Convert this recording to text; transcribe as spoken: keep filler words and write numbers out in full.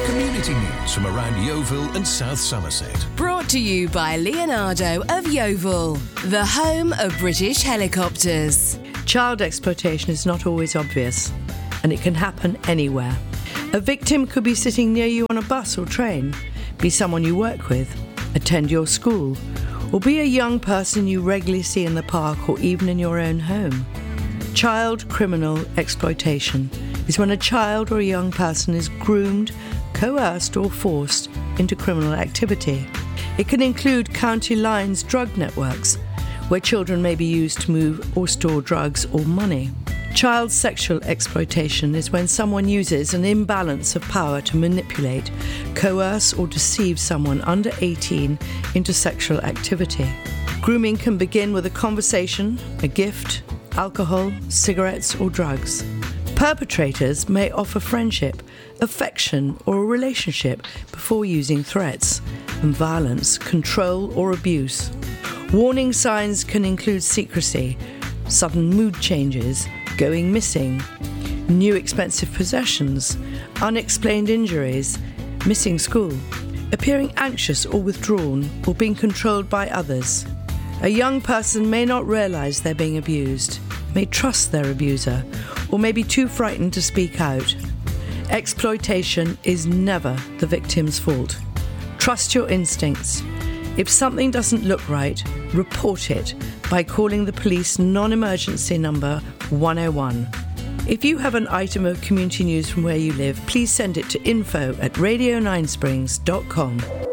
Community news from around Yeovil and South Somerset. Brought to you by Leonardo of Yeovil, the home of British helicopters. Child exploitation is not always obvious, and it can happen anywhere. A victim could be sitting near you on a bus or train, be someone you work with, attend your school, or be a young person you regularly see in the park or even in your own home. Child criminal exploitation is when a child or a young person is groomed, coerced or forced into criminal activity. It can include county lines drug networks, where children may be used to move or store drugs or money. Child sexual exploitation is when someone uses an imbalance of power to manipulate, coerce or deceive someone under eighteen into sexual activity. Grooming can begin with a conversation, a gift, alcohol, cigarettes or drugs. Perpetrators may offer friendship, affection or a relationship before using threats and violence, control or abuse. Warning signs can include secrecy, sudden mood changes, going missing, new expensive possessions, unexplained injuries, missing school, appearing anxious or withdrawn, or being controlled by others. A young person may not realise they're being abused, may trust their abuser, or may be too frightened to speak out. Exploitation is never the victim's fault. Trust your instincts. If something doesn't look right, report it by calling the police non-emergency number one oh one. If you have an item of community news from where you live, please send it to info at radio nine springs dot com.